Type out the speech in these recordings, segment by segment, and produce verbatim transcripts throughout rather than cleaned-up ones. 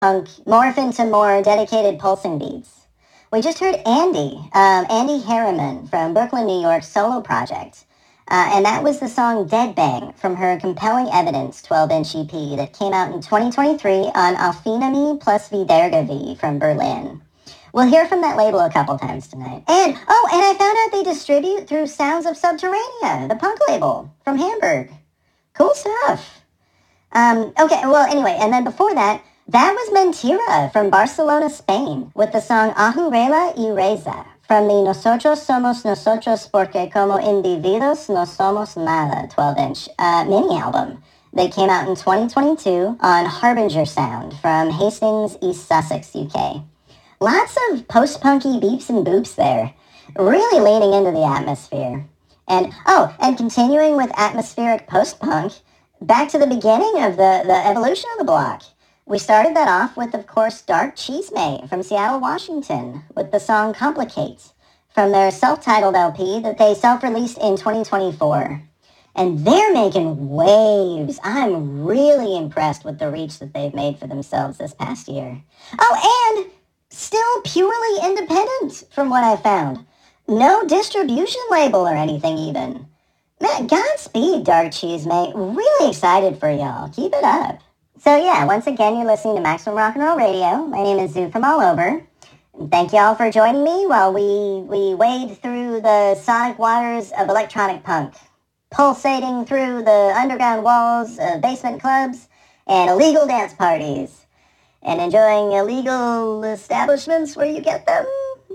punk morph into more dedicated pulsing beats. We just heard Andy, um, Andy Harriman from Brooklyn, New York's solo project. Uh, and that was the song Dead Bang from her Compelling Evidence twelve-inch E P that came out in twenty twenty-three on Alfinami plus Wiedergabe from Berlin. We'll hear from that label a couple times tonight. And, oh, and I found out they distribute through Sounds of Subterranea, the punk label from Hamburg. Cool stuff. Um, okay, well, anyway, and then before that, that was Mentira from Barcelona, Spain, with the song Ahurela y Reza from the Nosotros Somos Nosotros Porque Como Individuos No Somos Nada twelve-inch uh, mini-album. They came out in twenty twenty-two on Harbinger Sound from Hastings, East Sussex, U K. Lots of post-punky beeps and boops there, really leaning into the atmosphere. And, oh, and continuing with atmospheric post-punk, back to the beginning of the, the evolution of the block. We started that off with, of course, Dark Cheesemate from Seattle, Washington, with the song Complicate from their self-titled L P that they self-released in twenty twenty-four. And they're making waves. I'm really impressed with the reach that they've made for themselves this past year. Oh, and still purely independent from what I found. No distribution label or anything even. Man, Godspeed, Dark Cheesemate. Really excited for y'all. Keep it up. So yeah, once again, you're listening to Maximum Rock and Roll Radio. My name is Zoo from All Over. And thank y'all for joining me while we, we wade through the sonic waters of electronic punk, pulsating through the underground walls of basement clubs and illegal dance parties, and enjoying illegal establishments where you get them.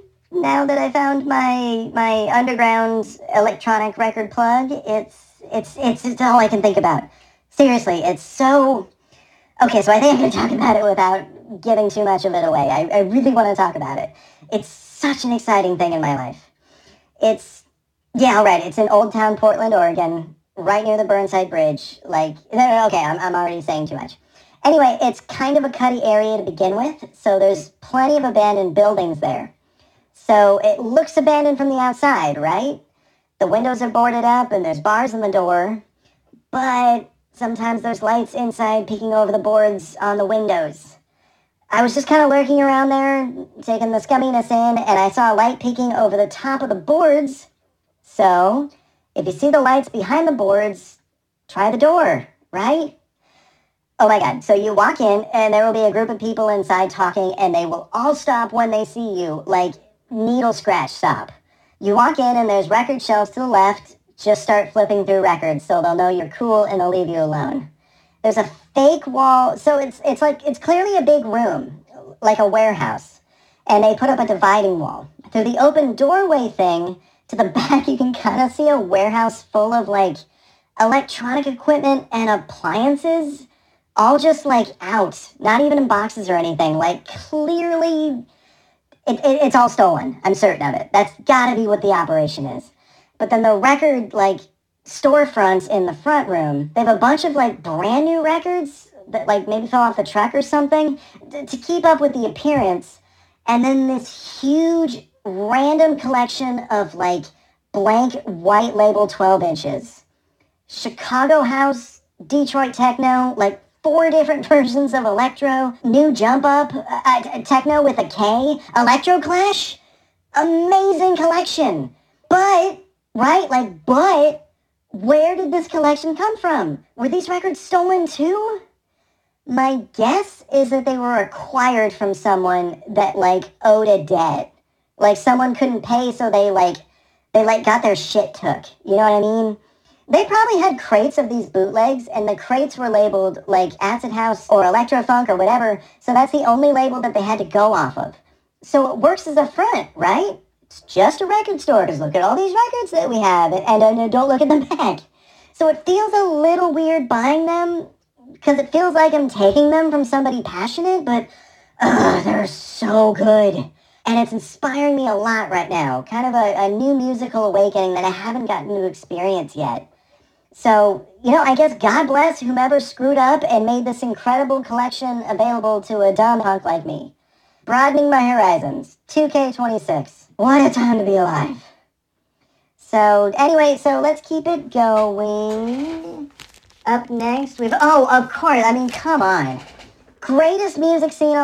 Now that I found my my underground electronic record plug, it's it's it's it's all I can think about. Seriously, it's so... Okay, so I think I can talk about it without giving too much of it away. I, I really want to talk about it. It's such an exciting thing in my life. It's, yeah, all right, it's in Old Town, Portland, Oregon, right near the Burnside Bridge. Like, no, no, okay, I'm, I'm already saying too much. Anyway, it's kind of a cutty area to begin with, so there's plenty of abandoned buildings there. So it looks abandoned from the outside, right? The windows are boarded up and there's bars on the door, but sometimes there's lights inside peeking over the boards on the windows. I was just kind of lurking around there, taking the scumminess in, and I saw a light peeking over the top of the boards. So, if you see the lights behind the boards, try the door, right? Oh my god, so you walk in, and there will be a group of people inside talking, and they will all stop when they see you, like needle scratch stop. You walk in, and there's record shelves to the left. Just start flipping through records so they'll know you're cool and they'll leave you alone. There's a fake wall, so it's it's like, it's clearly a big room, like a warehouse. And they put up a dividing wall. Through the open doorway thing, to the back you can kind of see a warehouse full of like electronic equipment and appliances, all just like out, not even in boxes or anything, like clearly, it, it, it's all stolen, I'm certain of it. That's gotta be what the operation is. But then the record, like, storefronts in the front room, they have a bunch of, like, brand new records that, like, maybe fell off the truck or something to, to keep up with the appearance. And then this huge random collection of, like, blank white label twelve inches. Chicago House, Detroit Techno, like, four different versions of electro, new jump up, uh, techno with a K, Electro Clash. Amazing collection. But... Right? Like, but where did this collection come from? Were these records stolen too? My guess is that they were acquired from someone that, like, owed a debt. Like, someone couldn't pay, so they, like, they, like, got their shit took. You know what I mean? They probably had crates of these bootlegs, and the crates were labeled, like, Acid House or Electrofunk or whatever, so that's the only label that they had to go off of. So it works as a front, right? It's just a record store, because look at all these records that we have, and, and uh, don't look at the back. So it feels a little weird buying them, because it feels like I'm taking them from somebody passionate, but uh, they're so good. And it's inspiring me a lot right now, kind of a, a new musical awakening that I haven't gotten to experience yet. So, you know, I guess God bless whomever screwed up and made this incredible collection available to a dumb punk like me. Broadening my horizons, two K twenty-six. What a time to be alive. So, anyway, so let's keep it going. Up next, we've... Oh, of course, I mean, come on. greatest music scene on